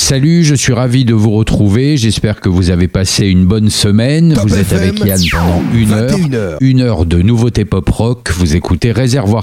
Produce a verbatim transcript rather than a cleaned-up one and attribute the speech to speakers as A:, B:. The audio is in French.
A: Salut, je suis ravi de vous retrouver. J'espère que vous avez passé une bonne semaine.
B: Top
A: vous êtes
B: F M,
A: avec Yann pendant une heure.
B: vingt et une heures.
A: Une heure de nouveauté pop rock. Vous écoutez Réservoir